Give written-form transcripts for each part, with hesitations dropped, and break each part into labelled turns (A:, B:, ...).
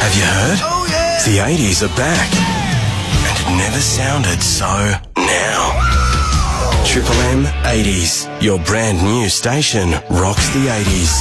A: Have you heard? Oh, yeah. The 80s are back. And it never sounded so now. Triple M 80s. Your brand new station rocks the 80s.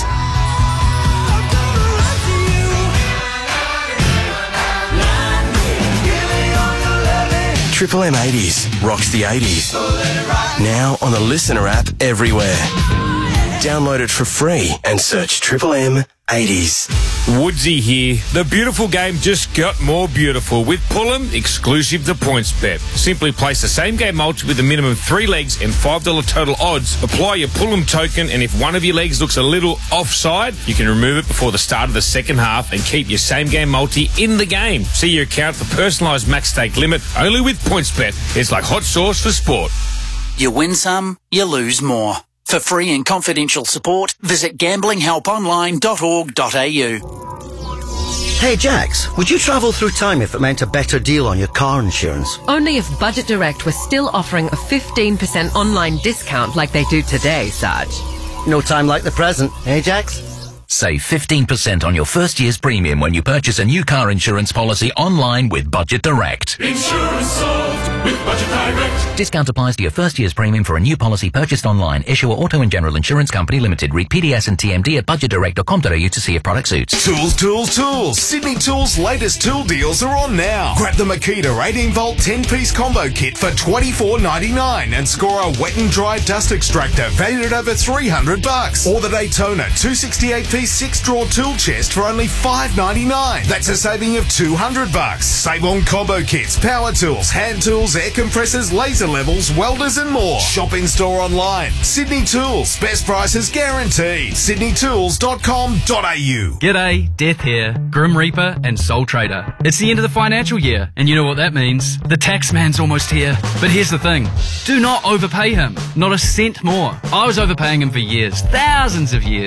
A: Triple M 80s rocks the 80s. Now on the Listener app everywhere. Download it for free and search Triple M 80s.
B: Woodsy here. The beautiful game just got more beautiful with Pullum exclusive to PointsBet. Simply place the same game multi with a minimum 3 legs and $5 total odds. Apply your Pullum token, and if one of your legs looks a little offside, you can remove it before the start of the second half and keep your same game multi in the game. See your account for personalised max stake limit only with PointsBet. It's like hot sauce for sport.
C: You win some, you lose more. For free and confidential support, visit gamblinghelponline.org.au.
D: Hey Jax, would you travel through time if it meant a better deal on your car insurance?
E: Only if Budget Direct was still offering a 15% online discount like they do today, Sarge.
D: No time like the present, eh Jax?
F: Save 15% on your first year's premium when you purchase a new car insurance policy online with Budget Direct.
G: Insurance solved with Budget Direct.
F: Discount applies to your first year's premium for a new policy purchased online. Issuer Auto and General Insurance Company Limited. Read PDS and TMD at budgetdirect.com.au to see if product suits.
H: Tools. Sydney Tools' latest tool deals are on now. Grab the Makita 18-volt 10-piece combo kit for $24.99 and score a wet and dry dust extractor valued at over $300. Or the Daytona 268-piece 6-drawer tool chest for only $5.99. That's a saving of $200. Save on combo kits, power tools, hand tools, air compressors, laser levels, welders and more. Shop in store online. Sydney Tools. Best prices guaranteed. sydneytools.com.au.
I: G'day, Death here, Grim Reaper and Soul Trader. It's the end of the financial year, and you know what that means. The tax man's almost here. But here's the thing. Do not overpay him. Not a cent more. I was overpaying him for years. Thousands of years.